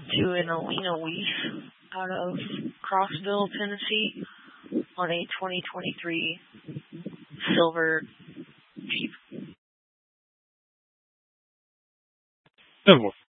to an Alina Leaf out of Crossville, Tennessee on a 2023 silver Jeep. And